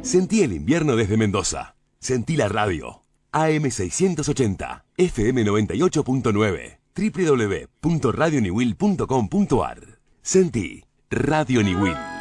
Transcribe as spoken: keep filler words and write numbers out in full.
Sentí el invierno desde Mendoza. Sentí la radio. A M seiscientos ochenta, F M noventa y ocho punto nueve, w w w punto radio niwil punto com punto a r. Sentí Radio Niwil.